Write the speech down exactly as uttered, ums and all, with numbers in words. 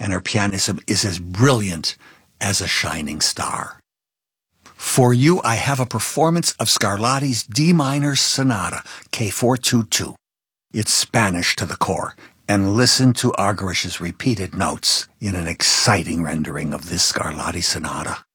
and her pianism is as brilliant as a shining star. For you, I have a performance of Scarlatti's D minor sonata, K four twenty-two. It's Spanish to the core, and listen to Argerish's repeated notes in an exciting rendering of this Scarlatti sonata.